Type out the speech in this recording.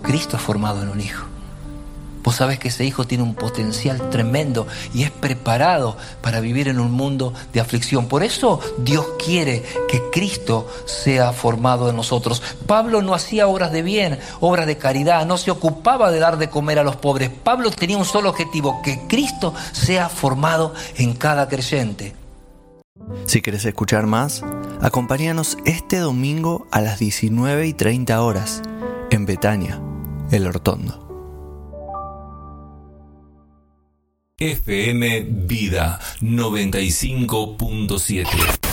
Cristo es formado en un hijo. Vos sabés que ese hijo tiene un potencial tremendo y es preparado para vivir en un mundo de aflicción. Por eso Dios quiere que Cristo sea formado en nosotros. Pablo no hacía obras de bien, obras de caridad, no se ocupaba de dar de comer a los pobres. Pablo tenía un solo objetivo: que Cristo sea formado en cada creyente. Si querés escuchar más, acompáñanos este domingo a las 19:30 en Betania, El Hortondo. FM Vida 95.7